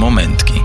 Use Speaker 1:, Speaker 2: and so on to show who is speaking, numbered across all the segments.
Speaker 1: Momentky.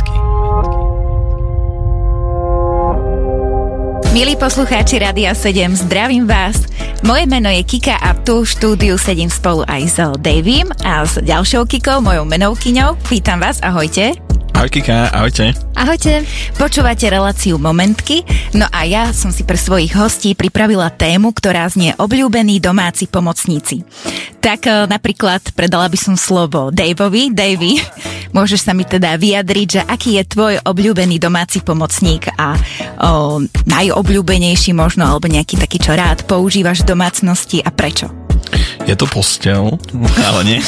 Speaker 2: Milí poslucháči Rádia 7, zdravím vás. Moje meno je Kika a tu v štúdiu sedím spolu aj s Davym a s ďalšou Kikou, mojou menovkyňou. Vítam vás, ahojte.
Speaker 1: Ahoj Kika, ahojte.
Speaker 3: Ahojte.
Speaker 2: Počúvate reláciu Momentky, no a ja som si pre svojich hostí pripravila tému, ktorá znie obľúbení domáci pomocníci. Tak napríklad predala by som slovo Daveovi. Davy, môžeš sa mi teda vyjadriť, že aký je tvoj obľúbený domáci pomocník a najobľúbenejší možno, alebo nejaký taký, čo rád používaš v domácnosti a prečo?
Speaker 1: Je to postel, ale nie,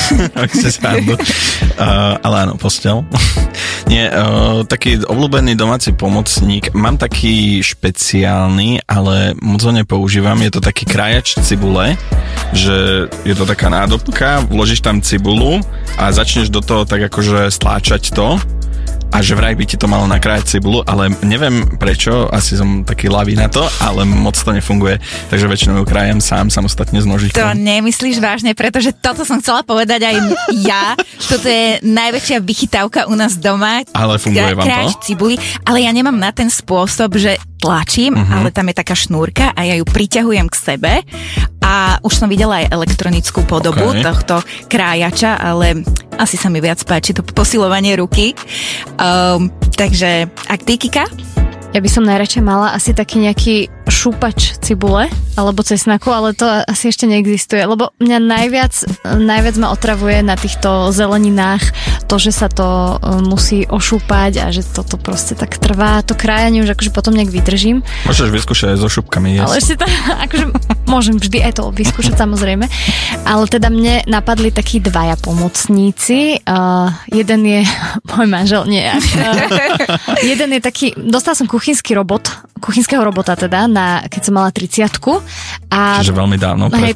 Speaker 1: ale áno, postel. Nie, taký obľúbený domáci pomocník, mám taký špeciálny, ale moc ho nepoužívam, je to taký krájač cibule, že je to taká nádobka, vložíš tam cibulu a začneš do toho tak akože stláčať to. A že vraj by ti to malo nakrájať cibulu, ale neviem prečo, asi som taký ľavý na to, ale moc to nefunguje, takže väčšinou ju krájem sám, samostatne s nožikom.
Speaker 2: To nemyslíš vážne, pretože toto som chcela povedať aj ja. Toto je najväčšia vychytávka u nás doma.
Speaker 1: Ale funguje vám to?
Speaker 2: Krájať cibuli, ale ja nemám na ten spôsob, že tlačím, ale tam je taká šnúrka a ja ju priťahujem k sebe a už som videla aj elektronickú podobu tohto krájača, ale asi sa mi viac páči to posilovanie ruky. Takže, ak ty, Kika?
Speaker 3: Ja by som najradšej mala asi taký nejaký šúpač cibule alebo cesnaku, ale to asi ešte neexistuje, lebo mňa najviac ma otravuje na týchto zeleninách to, že sa to musí ošúpať a že toto proste tak trvá, to krájanie už akože potom nejak vydržím.
Speaker 1: Môžeš vyskúšať aj so šupkami jesť.
Speaker 3: Ale ešte akože môžem vždy aj to vyskúšať samozrejme, ale teda mne napadli takí dvaja pomocníci, jeden je môj manžel, nie ja. Jeden je taký, dostala som kuchynského robota teda, keď som mala 30-ku.
Speaker 1: Čiže veľmi dávno, pred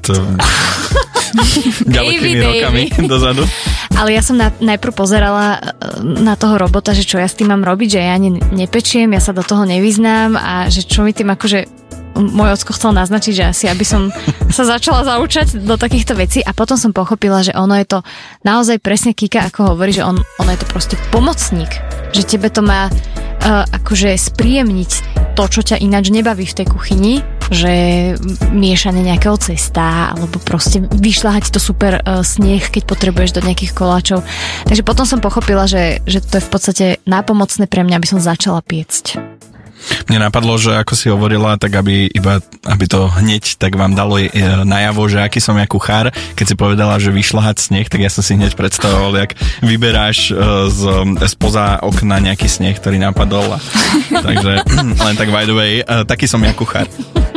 Speaker 1: ďalekými rokami dozadu.
Speaker 3: Ale ja som najprv pozerala na toho robota, že čo ja s tým mám robiť, že ja ani nepečiem, ja sa do toho nevyznám a že čo mi tým akože môj ocko chcel naznačiť, že asi aby som sa začala zaučať do takýchto vecí a potom som pochopila, že ono je to naozaj presne Kika, ako hovorí, že ono je to proste pomocník, že tebe to má akože spríjemniť to, čo ťa ináč nebaví v tej kuchyni, že miešanie nejakého cesta alebo proste vyšľahať to super sneh, keď potrebuješ do nejakých koláčov. Takže potom som pochopila, že to je v podstate nápomocné pre mňa, aby som začala piecť.
Speaker 1: Mne napadlo, že ako si hovorila, tak aby to hneď tak vám dalo najavo, že aký som ja kuchár. Keď si povedala, že vyšľahať sneh, tak ja som si hneď predstavoval, jak vyberáš spoza okna nejaký sneh, ktorý napadol. Takže len tak by the way, taký som ja kuchár.